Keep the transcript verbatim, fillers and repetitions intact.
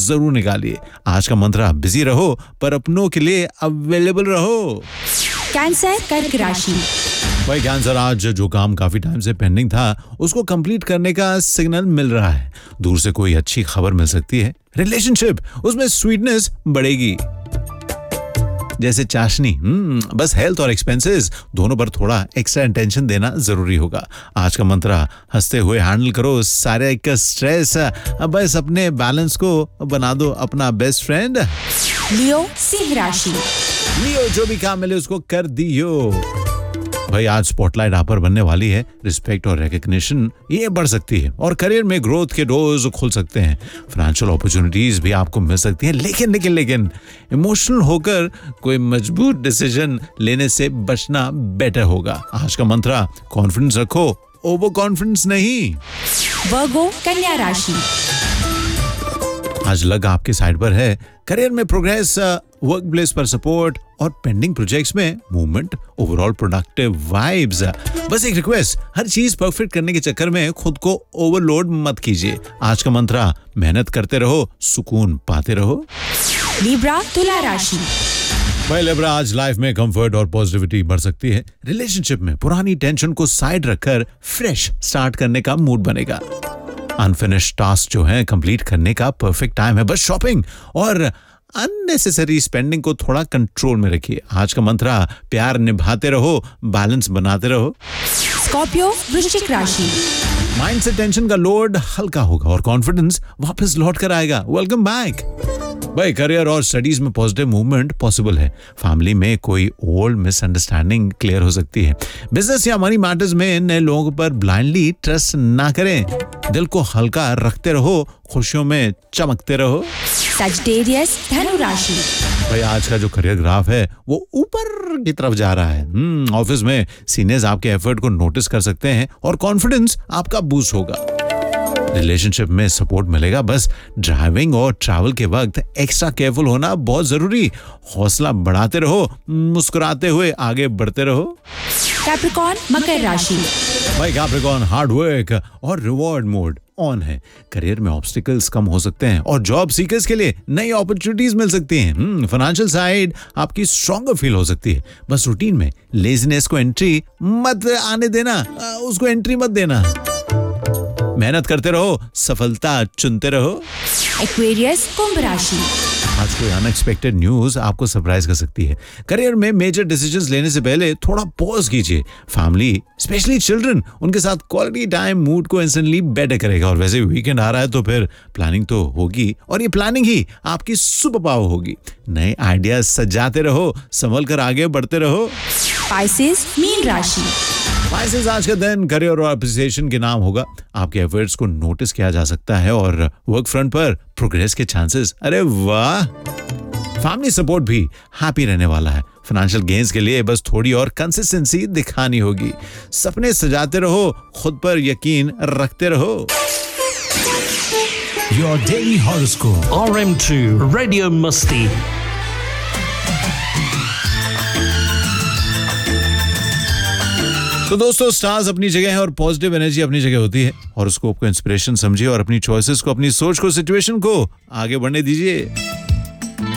जरूर निकालिए। आज का मंत्र, बिजी रहो पर अपनों के लिए अवेलेबल रहो। कैंसर, कर्क राशि। भाई कैंसर, आज जो काम काफी टाइम से पेंडिंग था उसको कंप्लीट करने का सिग्नल मिल रहा है। दूर से कोई अच्छी खबर मिल सकती है। रिलेशनशिप, उसमें स्वीटनेस बढ़ेगी जैसे चाशनी। हम्म बस हेल्थ और एक्सपेंसेस दोनों पर थोड़ा एक्स्ट्रा अटेंशन देना जरूरी होगा। आज का मंत्र, हंसते हुए हैंडल करो सारे एक स्ट्रेस। बस अपने बैलेंस को बना दो अपना बेस्ट फ्रेंड। लियो, सिंह राशि। लियो, जो भी काम मिले उसको कर दियो। भाई आज स्पॉटलाइट आप पर बनने वाली है। रिस्पेक्ट और रिकग्निशन ये बढ़ सकती है और करियर में ग्रोथ के डोर्स खुल सकते हैं। फाइनेंशियल अपॉर्चुनिटीज भी आपको मिल सकती हैं। लेकिन लेकिन लेकिन इमोशनल होकर कोई मजबूत डिसीजन लेने से बचना बेटर होगा। आज का मंत्र, कॉन्फिडेंस रखो, ओवर कॉन्फिडेंस नहीं। वर्गो, कन्या राशि। आज लग आपके साइड पर है। करियर में प्रोग्रेस, वर्क प्लेस पर सपोर्ट और पेंडिंग प्रोजेक्ट्स में मूवमेंट, ओवरऑल प्रोडक्टिव वाइब्स। बस एक रिक्वेस्ट, हर चीज परफेक्ट करने के चक्कर में खुद को ओवरलोड मत कीजिए। आज का मंत्र, मेहनत करते रहो, सुकून पाते रहो। लिब्रा, तुला राशि। भाई लिब्रा, आज लाइफ में कंफर्ट और पॉजिटिविटी बढ़ सकती है। रिलेशनशिप में पुरानी टेंशन को साइड रखकर फ्रेश स्टार्ट करने का मूड बनेगा। अनफिनिश्ड टास्क जो है कंप्लीट करने का परफेक्ट टाइम है। बस शॉपिंग और अननेसेसरी स्पेंडिंग को थोड़ा कंट्रोल में रखिए। आज का मंत्र, प्यार निभाते रहो, बैलेंस बनाते रहो। स्कॉर्पियो, वृश्चिक राशि। माइंड से टेंशन का लोड हल्का होगा और कॉन्फिडेंस वापस लौट कर आएगा। Welcome back. भाई करियर और स्टडीज में पॉजिटिव मूवमेंट पॉसिबल है। फैमिली में कोई ओल्ड मिसअंडरस्टैंडिंग क्लियर हो सकती है। बिजनेस या मनी मैटर्स में नए लोगों पर ब्लाइंडली ट्रस्ट ना करें। दिल को हल्का रखते रहो, खुशियों में चमकते रहो। सजिटेरियस, धनु राशि। भाई आज का जो करियर ग्राफ है वो ऊपर की तरफ जा रहा है। हम्म ऑफिस में सीनियर्स आपके एफर्ट को नोटिस कर सकते हैं और कॉन्फिडेंस आपका बूस्ट होगा। रिलेशनशिप में सपोर्ट मिलेगा। बस ड्राइविंग और ट्रैवल के वक्त एक्स्ट्रा केयरफुल होना बहुत जरूरी। हौसला बढ़ाते रहो, मुस्कुराते हुए आगे बढ़ते रहो। कैप्रिकॉर्न, मकर राशि। भाई कैप्रिकॉर्न, हार्ड वर्क और रिवॉर्ड मोड ऑन है। करियर में ऑब्स्टिकल्स कम हो सकते हैं और जॉब सीकर्स के लिए नई अपॉर्चुनिटीज मिल सकती हैं। फाइनेंशियल साइड आपकी स्ट्रॉन्गर फील हो सकती है। बस रूटीन में लेजीनेस को एंट्री मत आने देना, उसको एंट्री मत देना। मेहनत करते रहो, सफलता चुनते रहो। एक्वेरियस, कुंभ राशि। आज कोई अनएक्सपेक्टेड न्यूज आपको सरप्राइज कर सकती है। करियर में मेजर डिसीजंस लेने से पहले थोड़ा पॉज कीजिए। फैमिली, स्पेशली चिल्ड्रन, उनके साथ क्वालिटी टाइम मूड को इंस्टेंटली बेटर करेगा। और वैसे वीकेंड आ रहा है तो फिर प्लानिंग तो होगी और ये प्लानिंग ही आपकी सुपर पावर होगी। नए आइडियाज सजाते रहो, संभल कर आगे बढ़ते रहो। स्पाइसेस, मीन राशि। स्पाइसेस, आज का दिन करियर और अप्रिसिएशन के नाम होगा। आपके एफर्ट्स को नोटिस किया जा सकता है और वर्क फ्रंट पर प्रोग्रेस के चांसेस, अरे वाह। फैमिली सपोर्ट भी हैप्पी रहने वाला है। फाइनेंशियल गेन्स के लिए बस थोड़ी और कंसिस्टेंसी दिखानी होगी। सपने सजाते रहो, खुद पर यकीन रखते रहो। Your daily horoscope. R M two Radio Musti. तो दोस्तों, स्टार्स अपनी जगह है और पॉजिटिव एनर्जी अपनी जगह होती है। हॉरोस्कोप को इंस्पिरेशन समझिए और अपनी चॉइसेस को, अपनी सोच को, सिचुएशन को आगे बढ़ने दीजिए।